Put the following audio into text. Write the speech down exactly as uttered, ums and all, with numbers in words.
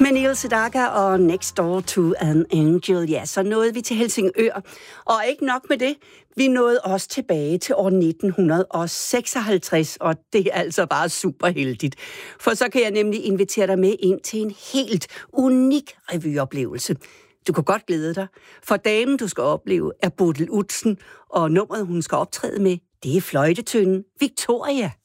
Med Neil Sedaka og Next Door to an Angel, ja, så nåede vi til Helsingør. Og ikke nok med det, vi nåede også tilbage til år nitten seksoghalvtreds, og det er altså bare super heldigt. For så kan jeg nemlig invitere dig med ind til en helt unik revyoplevelse. Du kan godt glæde dig, for damen, du skal opleve, er Bodil Udsen, og nummeret, hun skal optræde med, det er fløjtetønden Victoria.